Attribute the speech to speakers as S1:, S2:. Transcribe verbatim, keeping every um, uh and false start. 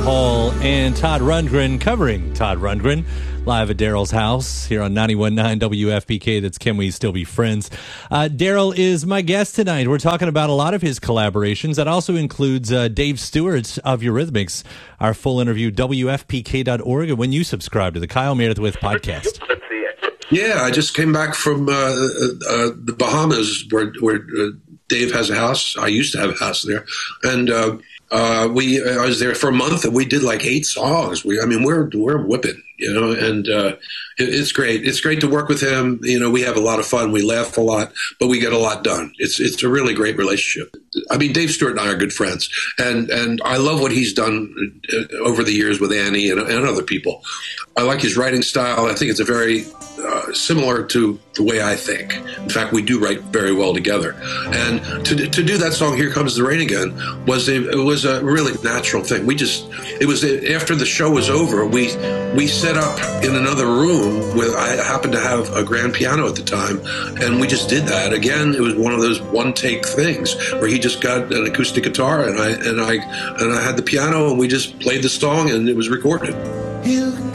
S1: Daryl Hall and Todd Rundgren covering Todd Rundgren live at Daryl's house here on ninety-one point nine W F P K. That's Can We Still Be Friends? Uh, Daryl is my guest tonight. We're talking about a lot of his collaborations. That also includes uh, Dave Stewart of Eurythmics. Our full interview, W F P K dot org. And when you subscribe to the Kyle Meredith with podcast.
S2: Yeah, I just came back from uh, uh, the Bahamas where, where uh, Dave has a house. I used to have a house there. And uh, uh, we I was there for a month, and we did like eight songs. We, I mean, we're we're whipping, you know, and uh, it, it's great. It's great to work with him. You know, we have a lot of fun. We laugh a lot, but we get a lot done. It's it's a really great relationship. I mean, Dave Stewart and I are good friends, and and I love what he's done over the years with Annie and, and other people. I like his writing style. I think it's a very uh, similar to the way I think. In fact, we do write very well together. And to to do that song, "Here Comes the Rain Again," was a it was a really natural thing. We just it was after the show was over, we we set up in another room with I happened to have a grand piano at the time, and we just did that. Again, it was one of those one take things where he just got an acoustic guitar and I and I and I had the piano, and we just played the song, and it was recorded.